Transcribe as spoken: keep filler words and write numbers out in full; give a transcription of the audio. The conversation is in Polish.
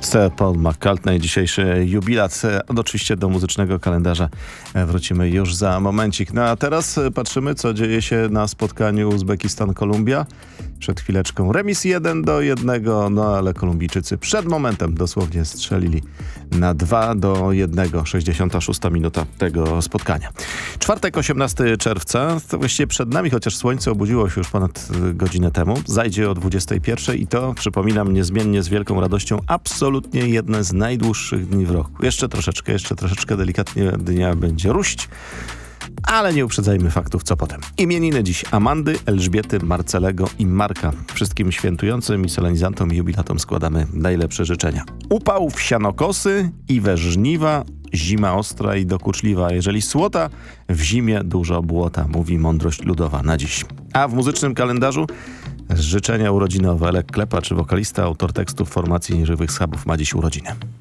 Sir Paul McCartney, dzisiejszy jubilat. Oczywiście do muzycznego kalendarza wrócimy już za momencik. No a teraz patrzymy, co dzieje się na spotkaniu Uzbekistan-Kolumbia. Przed chwileczką remis jeden do jednego, no ale Kolumbijczycy przed momentem dosłownie strzelili na dwa do jednego. sześćdziesiąta szósta minuta tego spotkania. Czwartek, osiemnastego czerwca, to właściwie przed nami, chociaż słońce obudziło się już ponad godzinę temu. Zajdzie o dwudziestej pierwszej i to, przypominam, niezmiennie z wielką radością, absolutnie jedne z najdłuższych dni w roku. Jeszcze troszeczkę, jeszcze troszeczkę delikatnie dnia będzie ruść. Ale nie uprzedzajmy faktów, co potem. Imieniny dziś Amandy, Elżbiety, Marcelego i Marka. Wszystkim świętującym i solenizantom i jubilatom składamy najlepsze życzenia. Upał w sianokosy i we żniwa, zima ostra i dokuczliwa. Jeżeli słota, w zimie dużo błota, mówi mądrość ludowa na dziś. A w muzycznym kalendarzu życzenia urodzinowe. Elek Klepa, czy wokalista, autor tekstów formacji Nieżywych Schabów, ma dziś urodziny.